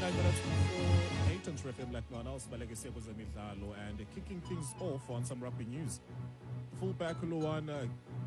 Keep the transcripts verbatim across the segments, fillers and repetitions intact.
twenty-nine minutes before eight on True F M Black Nana, Sibaleke Seko Zemidlalo, and kicking things off on some rugby news. Fullback Luana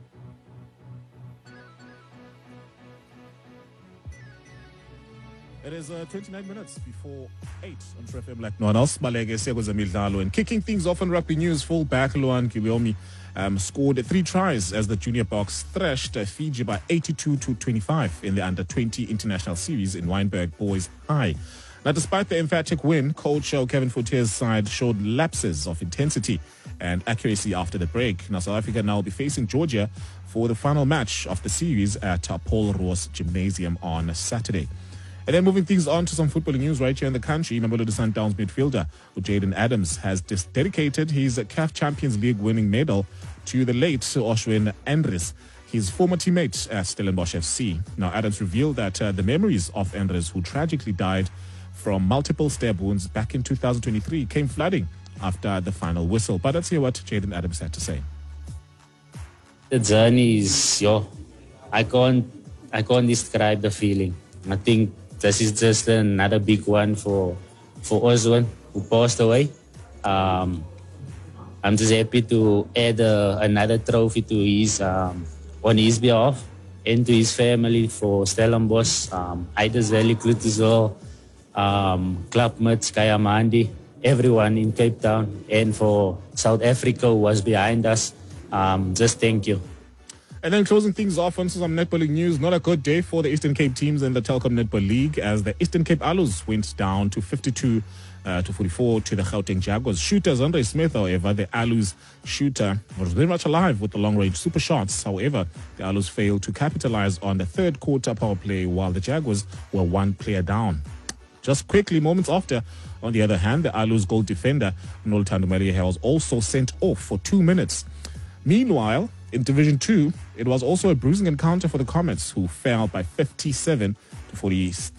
It is uh, twenty-nine minutes before eight on True F M Black Nana, Sibaleke Seko Zemidlalo, and kicking things off on rugby news. Fullback Luan Kibiomi um, scored three tries as the Junior Boks thrashed uh, Fiji by eighty-two to twenty-five in the under twenty international series in Wynberg Boys High. Now, despite the emphatic win, coach Kevin Fortier's side showed lapses of intensity and accuracy after the break. Now, South Africa now will be facing Georgia for the final match of the series at uh, Paul Roos Gymnasium on Saturday. And then moving things on to some footballing news right here in the country, Mamelodi Sundowns midfielder Jayden Adams has dis- dedicated his C A F Champions League winning medal to the late Oshwin Andries, his former teammate at Stellenbosch F C. Now, Adams revealed that uh, the memories of Andries, who tragically died from multiple stab wounds back in two thousand twenty-three, came flooding after the final whistle. But let's hear what Jayden Adams had to say. The journey is, yo, I can't, I can't describe the feeling. I think this is just another big one for for Oswin, who passed away. Um, I'm just happy to add uh, another trophy to his um, on his behalf and to his family for Stellenbosch, um, Idas Valley, Clutizol, um, Club Mats, Kayamandi, everyone in Cape Town, and for South Africa who was behind us. Um, just thank you. And then closing things off on some netballing news, not a good day for the Eastern Cape teams in the Telkom Netball League as the Eastern Cape Alus went down to fifty-two uh, to forty-four to the Gauteng Jaguars. Shooter Andre Smith, however, the Alus shooter, was very much alive with the long-range super shots. However, the Alus failed to capitalize on the third quarter power play while the Jaguars were one player down. Just quickly, moments after, on the other hand, the Alus goal defender, Nolthando Mariha, was also sent off for two minutes. Meanwhile, in Division two, it was also a bruising encounter for the Comets, who fell by fifty-seven to